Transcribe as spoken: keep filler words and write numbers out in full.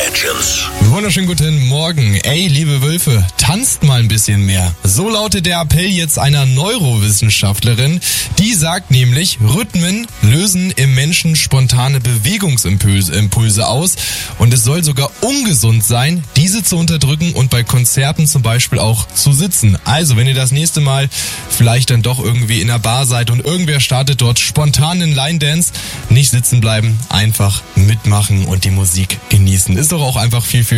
Legends. Wunderschönen guten Morgen. Ey, liebe Wölfe, tanzt mal ein bisschen mehr. So lautet der Appell jetzt einer Neurowissenschaftlerin. Die sagt nämlich, Rhythmen lösen im Menschen spontane Bewegungsimpulse Impulse aus. Und es soll sogar ungesund sein, diese zu unterdrücken und bei Konzerten zum Beispiel auch zu sitzen. Also, wenn ihr das nächste Mal vielleicht dann doch irgendwie in einer Bar seid und irgendwer startet dort spontan einen Line-Dance, nicht sitzen bleiben, einfach mitmachen und die Musik genießen. Ist doch auch einfach viel, viel